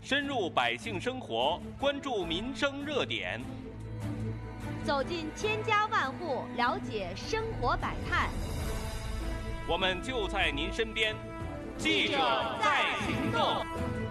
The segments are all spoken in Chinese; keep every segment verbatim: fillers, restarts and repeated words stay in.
深入百姓生活，关注民生热点， 走进千家万户，了解生活百态。 我们就在您身边，记者在行动。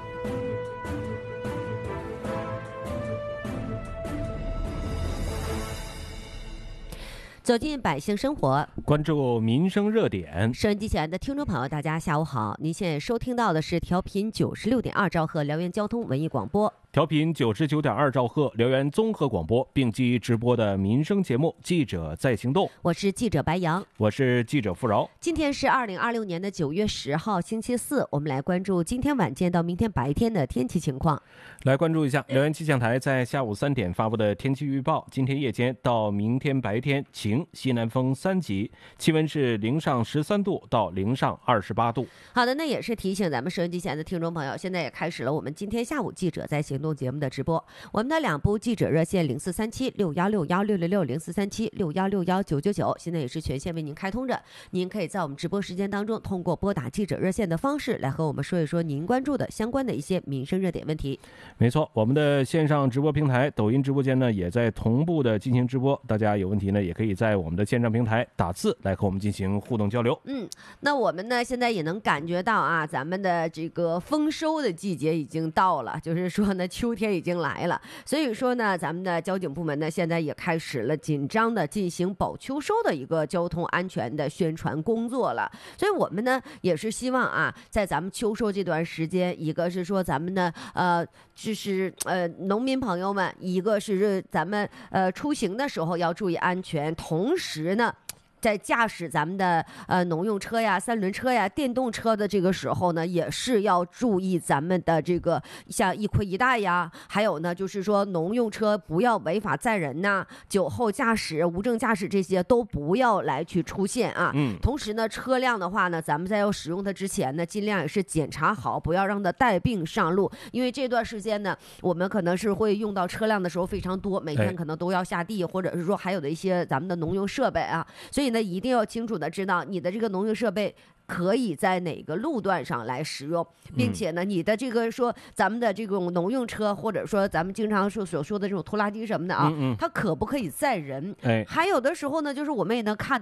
走进百姓生活， 关注民生热点。 收音机前的听众朋友，大家下午好！您现在收听到的是调频九十六点二兆赫辽源交通文艺广播， 调频九十九点二兆赫辽源综合广播并机直播的民生节目《记者在行动》。 我是记者白杨， 我是记者付饶。 今天是二零二六年的九月十号，星期四。我们来关注今天晚间到明天白天的天气情况。 来关注一下辽源气象台在下午三点发布的天气预报：今天夜间到明天白天晴，西南风三级，气温是零上十三度到零上二十八度。 好的，那也是提醒咱们收音机前的听众朋友，现在也开始了我们今天下午记者在行动节目的直播。我们的两部记者热线零四三七六幺六幺六六六零四三七六幺六幺九九九，现在也是全线为您开通着。您可以在我们直播时间当中，通过拨打记者热线的方式来和我们说一说您关注的相关的一些民生热点问题。 没错，我们的线上直播平台抖音直播间呢也在同步的进行直播，大家有问题呢也可以在我们的线上平台打字来和我们进行互动交流。 嗯，那我们呢现在也能感觉到啊，咱们的这个丰收的季节已经到了，就是说呢秋天已经来了，所以说呢咱们的交警部门呢现在也开始了紧张的进行保秋收的一个交通安全的宣传工作了。所以我们呢也是希望啊，在咱们秋收这段时间，一个是说咱们的呃就是呃农民朋友们，一个是咱们呃出行的时候要注意安全，同时呢在驾驶咱们的呃农用车呀、三轮车呀、电动车的这个时候呢，也是要注意咱们的这个像一盔一带呀，还有呢就是说农用车不要违法载人呐、酒后驾驶、无证驾驶这些都不要来去出现啊。 嗯， 同时呢，车辆的话呢，咱们在要使用它之前呢，尽量也是检查好，不要让它带病上路，因为这段时间呢，我们可能是会用到车辆的时候非常多，每天可能都要下地，或者是说还有的一些咱们的农用设备啊，所以呢，一定要清楚的知道你的这个农用设备可以在哪个路段上来使用，并且呢，你的这个说咱们的这种农用车，或者说咱们经常说所说的这种拖拉机什么的啊， 嗯嗯它可不可以载人？ 哎， 还有的时候呢，就是我们也能看